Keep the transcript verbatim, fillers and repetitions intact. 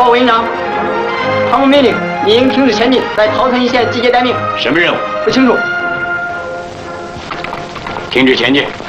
报委员长，唐木命令李应停止前进，在桃城一线集结待命。 什么任务？ 不清楚。 停止前进。